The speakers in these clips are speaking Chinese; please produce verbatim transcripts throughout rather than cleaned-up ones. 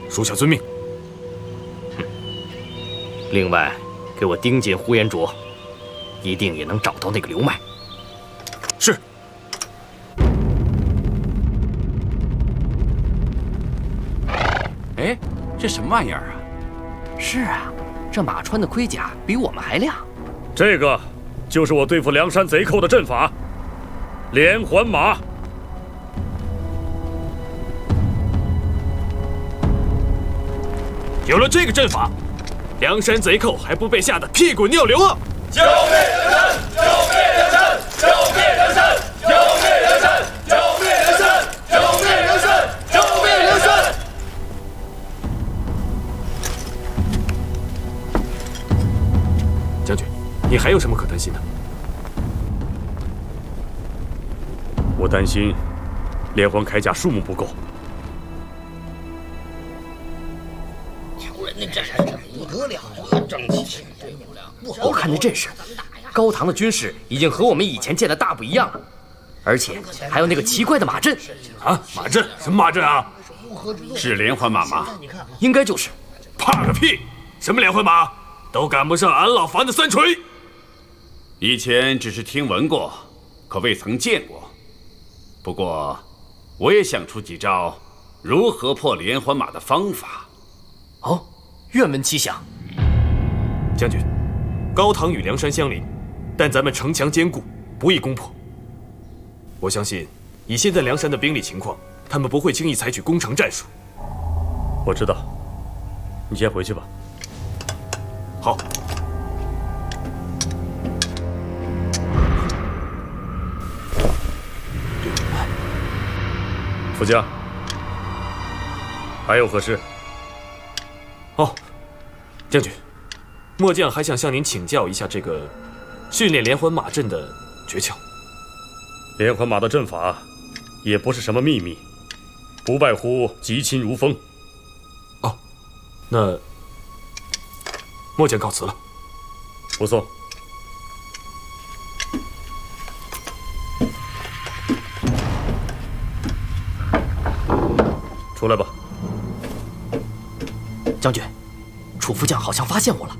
属下遵命。 哼。另外，给我盯紧呼延灼，一定也能找到那个刘迈。 是。 哎，这什么玩意儿啊？ 是啊，这马穿的盔甲比我们还亮。 这个就是我对付梁山贼寇的阵法——连环马。 有了这个阵法，梁山贼寇还不被吓得屁滚尿流啊！ 剿灭梁山！剿灭梁山！剿灭梁山！剿灭梁山！剿灭梁山！剿灭梁山！剿灭梁山！ 将军，你还有什么可担心的？ 我担心连环铠甲数目不够。 那这人不得了啊，整齐。 我看那阵势，高唐的军事已经和我们以前见的大不一样了，而且还有那个奇怪的马阵。 啊，马阵？什么马阵啊？ 是连环马吗？ 应该就是。 怕个屁！什么连环马，都赶不上俺老樊的三锤。 以前只是听闻过，可未曾见过。不过，我也想出几招如何破连环马的方法。 哦，愿闻其详。 将军，高唐与梁山相邻，但咱们城墙坚固，不易攻破。我相信，以现在梁山的兵力情况，他们不会轻易采取攻城战术。 我知道，你先回去吧。 好。 副将，还有何事？ 哦，将军，末将还想向您请教一下这个训练连环马阵的诀窍。 连环马的阵法也不是什么秘密，不外乎急侵如风。 哦，那末将告辞了。 不送。出来吧。 将军，楚副将好像发现我了。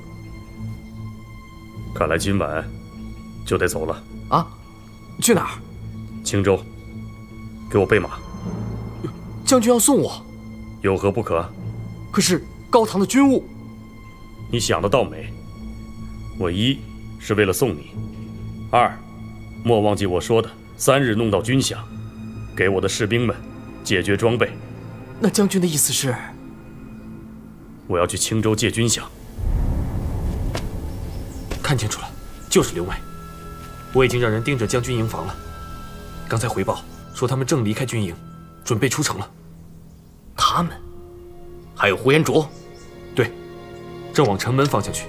看来今晚就得走了。 啊？去哪儿？ 青州。给我备马。 将军要送我？ 有何不可？ 可是高唐的军务…… 你想得倒美。我一是为了送你，二，莫忘记我说的三日弄到军饷，给我的士兵们解决装备。 那将军的意思是？ 我要去青州借军饷。 看清楚了，就是刘迈。我已经让人盯着将军营房了。刚才回报说他们正离开军营，准备出城了。 他们？还有呼延灼？ 对，正往城门方向去。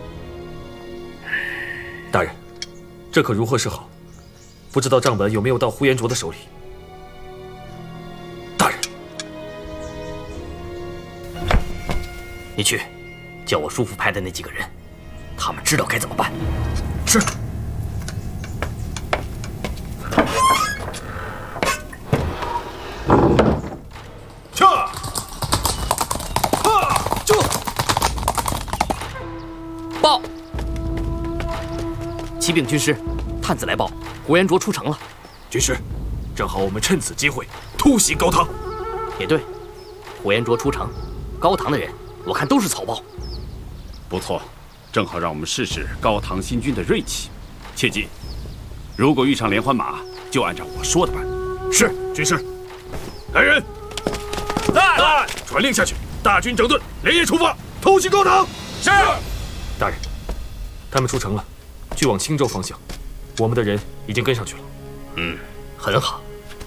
大人，这可如何是好？不知道账本有没有到呼延灼的手里。大人， 你去，叫我叔父派的那几个人，他们知道该怎么办。 是。 撤！ 啊！就报。启禀军师，探子来报，呼延灼出城了。 军师，正好我们趁此机会突袭高唐。 也对，呼延灼出城，高唐的人我看都是草包。 不错，正好让我们试试高唐新军的锐气。切记，如果遇上连环马，就按照我说的办。 是，军师。来人！ 在！在！ 传令下去，大军整顿，连夜出发，突袭高唐。 是。 大人，他们出城了，去往青州方向。我们的人已经跟上去了。 嗯，很好。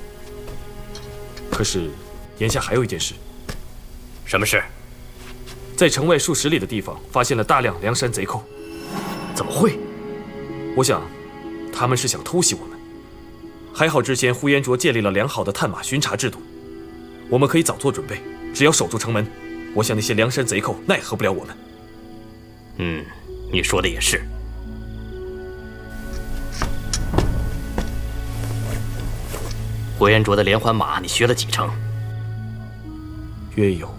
可是，眼下还有一件事。 什么事？ 在城外数十里的地方发现了大量梁山贼寇。 怎么会？ 我想，他们是想偷袭我们。还好之前呼延灼建立了良好的探马巡查制度，我们可以早做准备，只要守住城门，我想那些梁山贼寇奈何不了我们。 嗯，你说的也是。呼延灼的连环马，你学了几成？ 约有